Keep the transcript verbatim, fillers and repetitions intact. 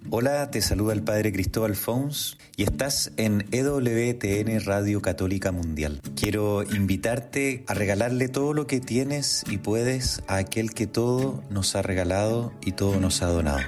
Hola, te saluda el Padre Cristóbal Fons y estás en E W T N Radio Católica Mundial. Quiero invitarte a regalarle todo lo que tienes y puedes a aquel que todo nos ha regalado y todo nos ha donado.